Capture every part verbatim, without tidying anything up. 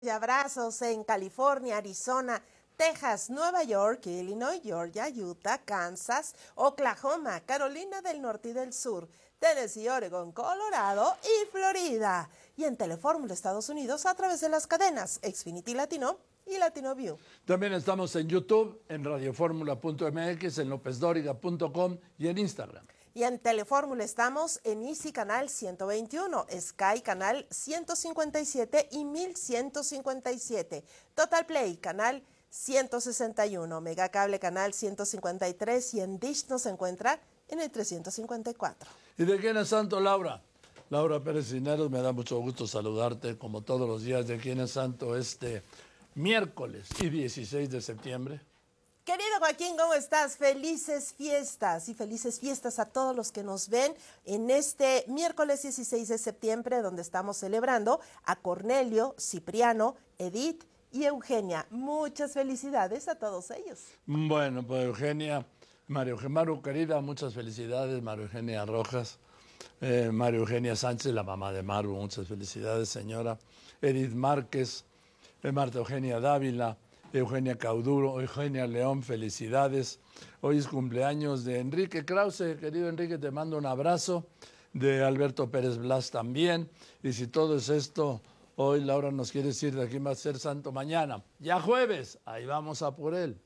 Y abrazos en California, Arizona, Texas, Nueva York, Illinois, Georgia, Utah, Kansas, Oklahoma, Carolina del Norte y del Sur, Tennessee, Oregon, Colorado y Florida. Y en Telefórmula Estados Unidos a través de las cadenas Xfinity Latino y Latino View. También estamos en YouTube, en radioformula punto m x, en lopez dóriga punto com y en Instagram. Y en Telefórmula estamos en Easy Canal ciento veintiuno, Sky Canal ciento cincuenta y siete y mil ciento cincuenta y siete, Total Play Canal ciento sesenta y uno, Megacable Canal ciento cincuenta y tres y en Dish nos encuentra en el trescientos cincuenta y cuatro. ¿Y de quién es santo, Laura? Laura Pérez Cisneros, me da mucho gusto saludarte como todos los días. ¿De quién es santo este miércoles y dieciséis de septiembre? Querido Joaquín, ¿cómo estás? Felices fiestas y felices fiestas a todos los que nos ven en este miércoles dieciséis de septiembre, donde estamos celebrando a Cornelio, Cipriano, Edith y Eugenia. Muchas felicidades a todos ellos. Bueno, pues Eugenia, María Eugenia, Maru querida, muchas felicidades, María Eugenia Rojas, eh, María Eugenia Sánchez, la mamá de Maru, muchas felicidades, señora. Edith Márquez, eh, Marta Eugenia Dávila, Eugenia Cauduro, Eugenia León, felicidades. Hoy es cumpleaños de Enrique Krause. Querido Enrique, te mando un abrazo. De Alberto Pérez Blas también. Y si todo es esto, hoy Laura nos quiere decir de quién va a ser santo mañana. Ya jueves, ahí vamos a por él.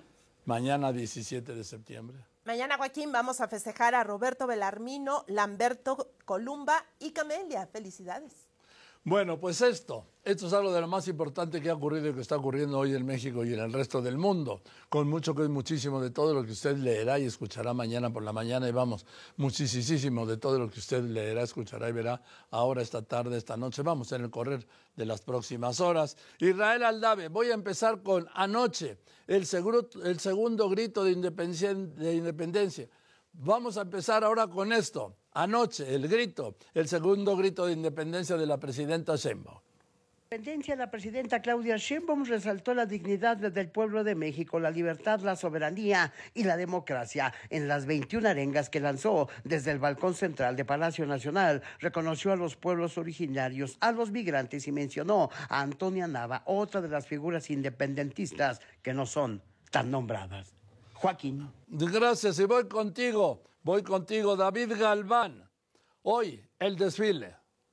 Mañana diecisiete de septiembre. Mañana, Joaquín, vamos a festejar a Roberto Belarmino, Lamberto Columba y Camelia. Felicidades. Bueno, pues esto, esto es algo de lo más importante que ha ocurrido y que está ocurriendo hoy en México y en el resto del mundo, con mucho que es muchísimo de todo lo que usted leerá y escuchará mañana por la mañana, y vamos, muchísimo de todo lo que usted leerá, escuchará y verá ahora, esta tarde, esta noche, vamos, en el correr de las próximas horas. Israel Aldave, voy a empezar con anoche, el, seguro, el segundo grito de independencia, de independencia. Vamos a empezar ahora con esto. Anoche, el grito, el segundo grito de independencia de la presidenta Sheinbaum. Independencia, la presidenta Claudia Sheinbaum resaltó la dignidad del pueblo de México, la libertad, la soberanía y la democracia. En las veintiuna arengas que lanzó desde el balcón central de Palacio Nacional, reconoció a los pueblos originarios, a los migrantes y mencionó a Antonia Nava, otra de las figuras independentistas que no son tan nombradas. Joaquín. Gracias, y voy contigo, voy contigo, David Galván. Hoy, el desfile.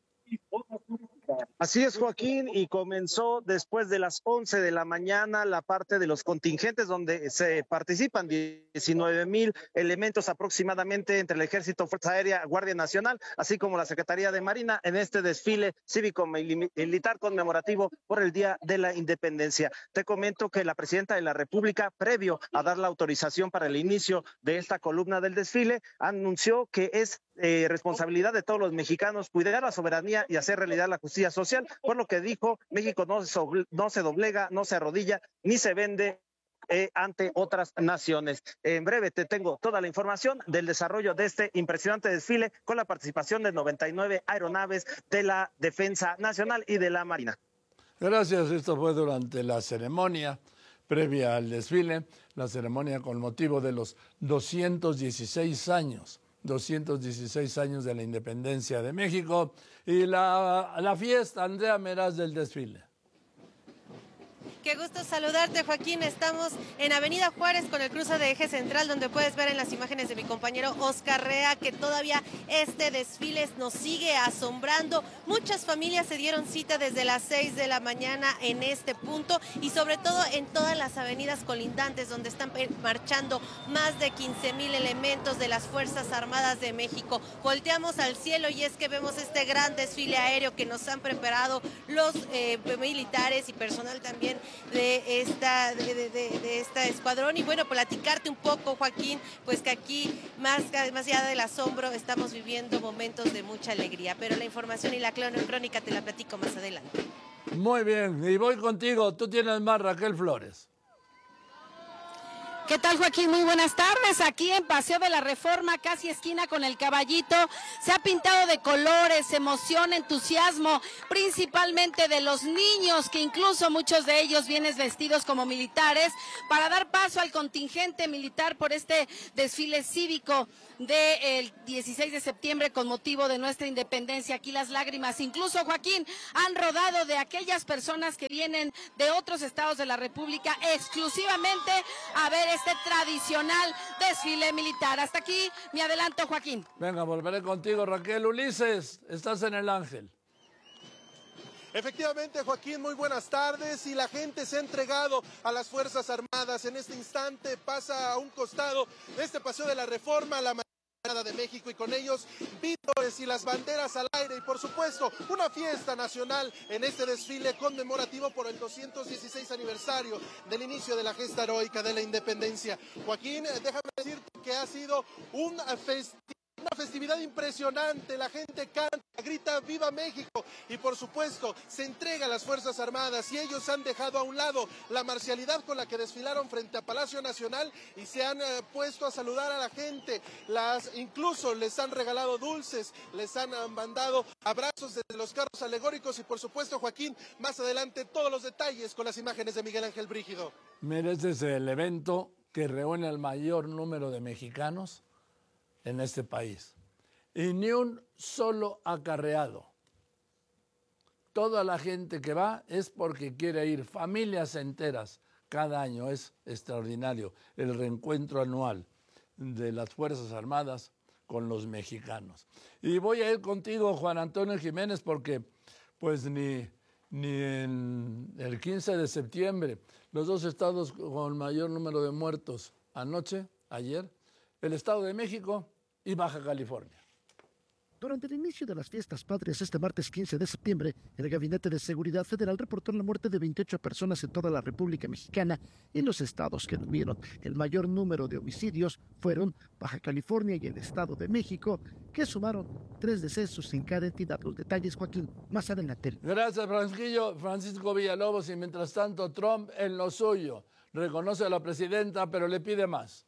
Así es, Joaquín, y comenzó después de las once de la mañana la parte de los contingentes donde se participan diecinueve mil elementos aproximadamente entre el Ejército, Fuerza Aérea, Guardia Nacional, así como la Secretaría de Marina en este desfile cívico-militar conmemorativo por el Día de la Independencia. Te comento que la Presidenta de la República, previo a dar la autorización para el inicio de esta columna del desfile, anunció que es Eh, responsabilidad de todos los mexicanos cuidar la soberanía y hacer realidad la justicia social, por lo que dijo, México no se, no se doblega, no se arrodilla, ni se vende eh, ante otras naciones. En breve te tengo toda la información del desarrollo de este impresionante desfile con la participación de noventa y nueve aeronaves de la Defensa Nacional y de la Marina. Gracias, esto fue durante la ceremonia previa al desfile, la ceremonia con motivo de los doscientos dieciséis años doscientos dieciséis años de la independencia de México y la, la fiesta, Andrea Meraz, del desfile. Qué gusto saludarte, Joaquín. Estamos en Avenida Juárez con el cruce de Eje Central, donde puedes ver en las imágenes de mi compañero Oscar Rea que todavía este desfile nos sigue asombrando. Muchas familias se dieron cita desde las seis de la mañana en este punto y sobre todo en todas las avenidas colindantes, donde están marchando más de quince mil elementos de las Fuerzas Armadas de México. Volteamos al cielo y es que vemos este gran desfile aéreo que nos han preparado los eh, militares y personal también de esta de, de, de esta escuadrón. Y bueno, platicarte un poco, Joaquín, pues que aquí más, más allá del asombro estamos viviendo momentos de mucha alegría, pero la información y la crónica te la platico más adelante. Muy bien, y voy contigo, tú tienes más, Raquel Flores. ¿Qué tal, Joaquín? Muy buenas tardes. Aquí en Paseo de la Reforma, casi esquina con el Caballito, se ha pintado de colores, emoción, entusiasmo, principalmente de los niños, que incluso muchos de ellos vienen vestidos como militares, para dar paso al contingente militar por este desfile cívico del dieciséis de septiembre con motivo de nuestra independencia. Aquí las lágrimas, incluso, Joaquín, han rodado de aquellas personas que vienen de otros estados de la República exclusivamente a ver este tradicional desfile militar. Hasta aquí mi adelanto, Joaquín. Venga, volveré contigo, Raquel. Ulises, estás en el Ángel. Efectivamente, Joaquín, muy buenas tardes. Y la gente se ha entregado a las Fuerzas Armadas. En este instante pasa a un costado de este Paseo de la Reforma la de México, y con ellos vítores y las banderas al aire, y por supuesto una fiesta nacional en este desfile conmemorativo por el doscientos dieciséis aniversario del inicio de la gesta heroica de la independencia. Joaquín, déjame decirte que ha sido un festival, una festividad impresionante. La gente canta, grita ¡Viva México! Y por supuesto se entrega a las Fuerzas Armadas, y ellos han dejado a un lado la marcialidad con la que desfilaron frente a Palacio Nacional y se han eh, puesto a saludar a la gente. Las incluso les han regalado dulces, les han eh, mandado abrazos desde los carros alegóricos, y por supuesto, Joaquín, más adelante todos los detalles con las imágenes de Miguel Ángel Brígido. Mira, este es el evento que reúne al mayor número de mexicanos en este país, y ni un solo acarreado. Toda la gente que va es porque quiere ir, familias enteras cada año. Es extraordinario el reencuentro anual de las Fuerzas Armadas con los mexicanos. Y voy a ir contigo, Juan Antonio Jiménez, porque pues ni, ni en el quince de septiembre, los dos estados con mayor número de muertos anoche, ayer, el Estado de México y Baja California. Durante el inicio de las fiestas patrias este martes quince de septiembre, el Gabinete de Seguridad Federal reportó la muerte de veintiocho personas en toda la República Mexicana, y los estados que tuvieron el mayor número de homicidios fueron Baja California y el Estado de México, que sumaron tres decesos en cada entidad. Los detalles, Joaquín, más adelante. Gracias, Francisco, Francisco Villalobos. Y mientras tanto, Trump en lo suyo. Reconoce a la presidenta, pero le pide más.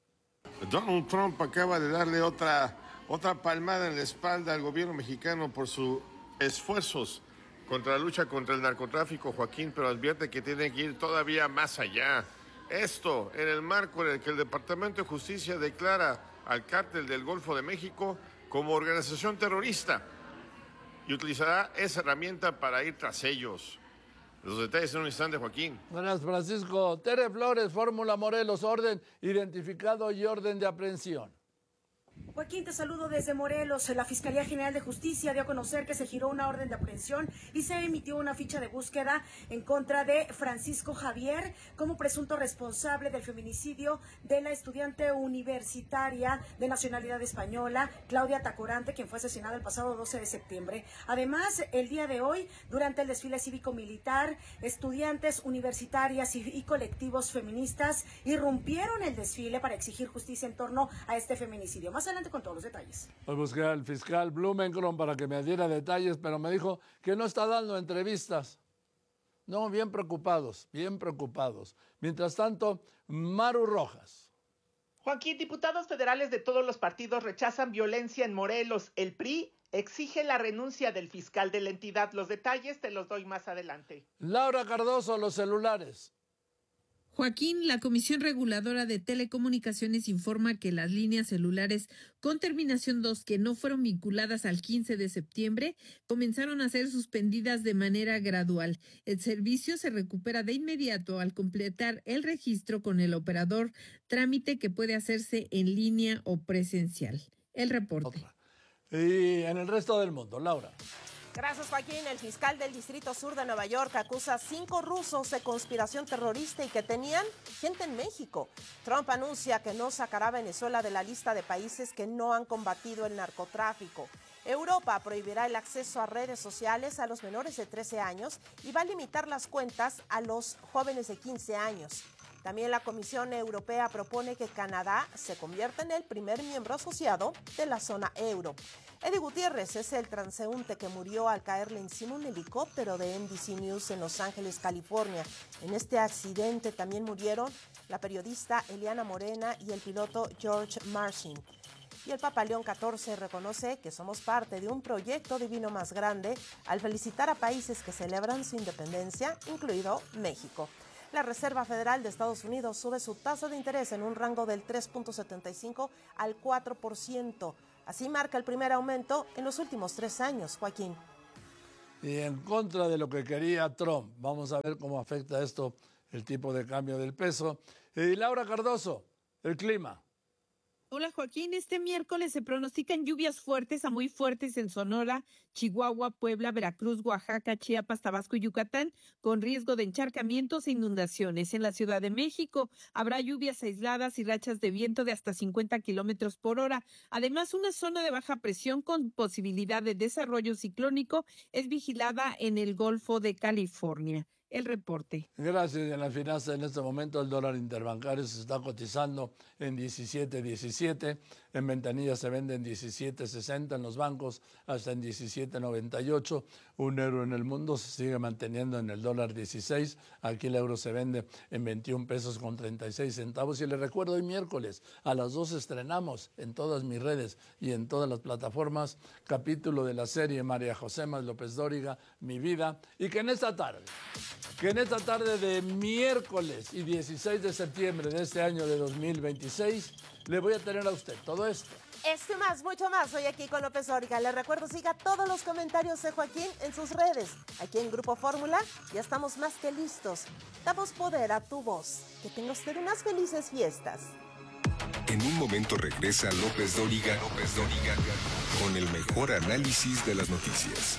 Donald Trump acaba de darle otra... Otra palmada en la espalda al gobierno mexicano por sus esfuerzos contra la lucha contra el narcotráfico, Joaquín, pero advierte que tiene que ir todavía más allá. Esto en el marco en el que el Departamento de Justicia declara al Cártel del Golfo de México como organización terrorista y utilizará esa herramienta para ir tras ellos. Los detalles en un instante, Joaquín. Gracias, Francisco. Tere Flores, Fórmula Morelos, orden identificado y orden de aprehensión. Joaquín, te saludo desde Morelos. La Fiscalía General de Justicia dio a conocer que se giró una orden de aprehensión y se emitió una ficha de búsqueda en contra de Francisco Javier como presunto responsable del feminicidio de la estudiante universitaria de nacionalidad española, Claudia Tacorante, quien fue asesinada el pasado doce de septiembre. Además, el día de hoy, durante el desfile cívico-militar, estudiantes universitarias y, y colectivos feministas irrumpieron el desfile para exigir justicia en torno a este feminicidio. Más adelante con todos los detalles. Hoy busqué al fiscal Blumenkron para que me diera detalles, pero me dijo que no está dando entrevistas. No, bien preocupados, bien preocupados. Mientras tanto, Maru Rojas. Joaquín, diputados federales de todos los partidos rechazan violencia en Morelos. El P R I exige la renuncia del fiscal de la entidad. Los detalles te los doy más adelante. Laura Cardoso, los celulares. Joaquín, la Comisión Reguladora de Telecomunicaciones informa que las líneas celulares con terminación dos que no fueron vinculadas al quince de septiembre comenzaron a ser suspendidas de manera gradual. El servicio se recupera de inmediato al completar el registro con el operador, trámite que puede hacerse en línea o presencial. El reporte. Otra. Y en el resto del mundo, Laura. Gracias, Joaquín. El fiscal del Distrito Sur de Nueva York acusa a cinco rusos de conspiración terrorista y que tenían gente en México. Trump anuncia que no sacará a Venezuela de la lista de países que no han combatido el narcotráfico. Europa prohibirá el acceso a redes sociales a los menores de trece años y va a limitar las cuentas a los jóvenes de quince años. También la Comisión Europea propone que Canadá se convierta en el primer miembro asociado de la zona euro. Eddie Gutiérrez es el transeúnte que murió al caerle encima un helicóptero de N B C News en Los Ángeles, California. En este accidente también murieron la periodista Eliana Morena y el piloto George Marcin. Y el Papa León catorce reconoce que somos parte de un proyecto divino más grande al felicitar a países que celebran su independencia, incluido México. La Reserva Federal de Estados Unidos sube su tasa de interés en un rango del tres punto setenta y cinco al cuatro por ciento. Así marca el primer aumento en los últimos tres años, Joaquín. Y en contra de lo que quería Trump. Vamos a ver cómo afecta esto el tipo de cambio del peso. Y Laura Cardoso, el clima. Hola Joaquín, este miércoles se pronostican lluvias fuertes a muy fuertes en Sonora, Chihuahua, Puebla, Veracruz, Oaxaca, Chiapas, Tabasco y Yucatán, con riesgo de encharcamientos e inundaciones. En la Ciudad de México habrá lluvias aisladas y rachas de viento de hasta cincuenta kilómetros por hora. Además, una zona de baja presión con posibilidad de desarrollo ciclónico es vigilada en el Golfo de California. El reporte. Gracias. En la finanza, en este momento el dólar interbancario se está cotizando en diecisiete diecisiete, en ventanillas se vende en diecisiete sesenta, en los bancos hasta en diecisiete noventa y ocho. Un euro en el mundo se sigue manteniendo en el dólar dieciséis. Aquí el euro se vende en veintiún pesos con treinta y seis centavos. Y les recuerdo, hoy miércoles a las dos estrenamos en todas mis redes y en todas las plataformas capítulo de la serie María José Más López Dóriga, Mi Vida, y que en esta tarde que en esta tarde de miércoles y dieciséis de septiembre de este año de dos mil veintiséis le voy a tener a usted todo esto. Esto y más, mucho más, hoy aquí con López Dóriga. Les recuerdo, siga todos los comentarios de Joaquín en sus redes. Aquí en Grupo Fórmula ya estamos más que listos. Damos poder a tu voz. Que tenga usted unas felices fiestas. En un momento regresa López Dóriga, López Dóriga, con el mejor análisis de las noticias.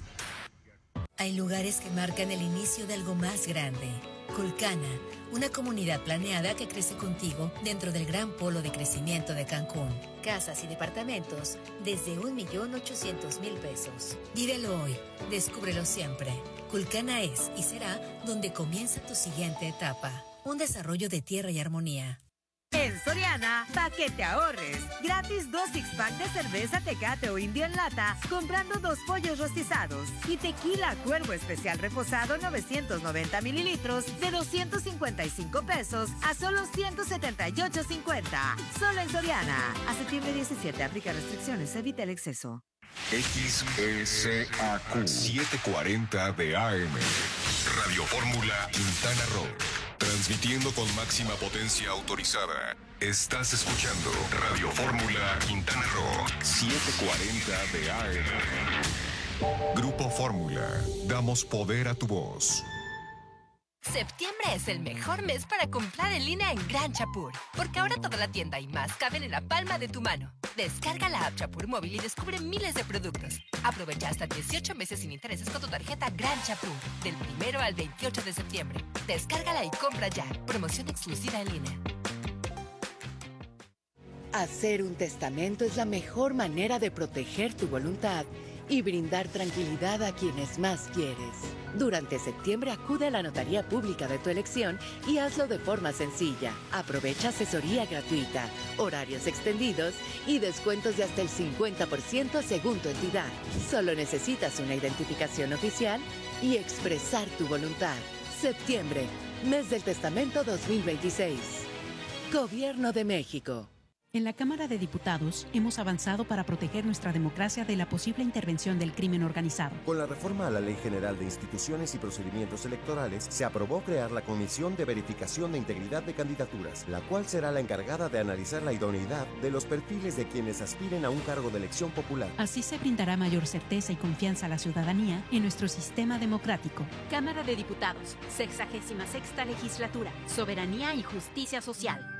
Hay lugares que marcan el inicio de algo más grande. Culcana, una comunidad planeada que crece contigo dentro del gran polo de crecimiento de Cancún. Casas y departamentos desde un millón ochocientos mil pesos. Vívelo hoy, descúbrelo siempre. Culcana es y será donde comienza tu siguiente etapa. Un desarrollo de Tierra y Armonía. En Soriana, pa' que te ahorres. Gratis dos six-pack de cerveza Tecate o Indio en lata, comprando dos pollos rostizados. Y tequila Cuervo Especial Reposado novecientos noventa mililitros de doscientos cincuenta y cinco pesos a solo ciento setenta y ocho cincuenta. Solo en Soriana. A septiembre diecisiete, aplica restricciones, evita el exceso. X S A Q setecientos cuarenta de A M. Radio Fórmula Quintana Roo. Transmitiendo con máxima potencia autorizada. Estás escuchando Radio Fórmula Quintana Roo. setecientos cuarenta de A M. Grupo Fórmula. Damos poder a tu voz. Septiembre es el mejor mes para comprar en línea en Gran Chapur, porque ahora toda la tienda y más caben en la palma de tu mano. Descarga la app Chapur Móvil y descubre miles de productos. Aprovecha hasta dieciocho meses sin intereses con tu tarjeta Gran Chapur, del primero al veintiocho de septiembre. Descárgala y compra ya. Promoción exclusiva en línea. Hacer un testamento es la mejor manera de proteger tu voluntad y brindar tranquilidad a quienes más quieres. Durante septiembre acude a la notaría pública de tu elección y hazlo de forma sencilla. Aprovecha asesoría gratuita, horarios extendidos y descuentos de hasta el cincuenta por ciento según tu entidad. Solo necesitas una identificación oficial y expresar tu voluntad. Septiembre, mes del testamento dos mil veintiséis. Gobierno de México. En la Cámara de Diputados hemos avanzado para proteger nuestra democracia de la posible intervención del crimen organizado. Con la reforma a la Ley General de Instituciones y Procedimientos Electorales, se aprobó crear la Comisión de Verificación de Integridad de Candidaturas, la cual será la encargada de analizar la idoneidad de los perfiles de quienes aspiren a un cargo de elección popular. Así se brindará mayor certeza y confianza a la ciudadanía en nuestro sistema democrático. Cámara de Diputados, sexagésima sexta legislatura, Soberanía y Justicia Social.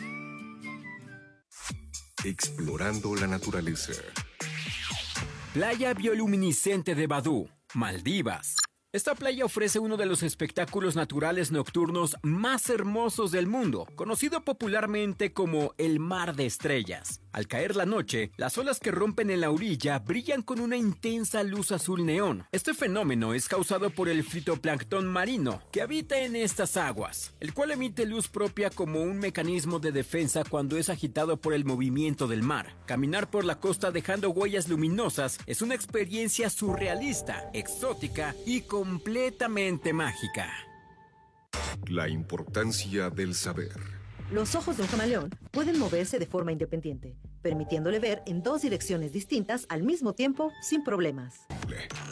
Explorando la naturaleza. Playa bioluminiscente de Badú, Maldivas. Esta playa ofrece uno de los espectáculos naturales nocturnos más hermosos del mundo, conocido popularmente como el Mar de Estrellas. Al caer la noche, las olas que rompen en la orilla brillan con una intensa luz azul neón. Este fenómeno es causado por el fitoplancton marino que habita en estas aguas, el cual emite luz propia como un mecanismo de defensa cuando es agitado por el movimiento del mar. Caminar por la costa dejando huellas luminosas es una experiencia surrealista, exótica y completamente mágica. La importancia del saber. Los ojos de un camaleón pueden moverse de forma independiente, permitiéndole ver en dos direcciones distintas al mismo tiempo sin problemas.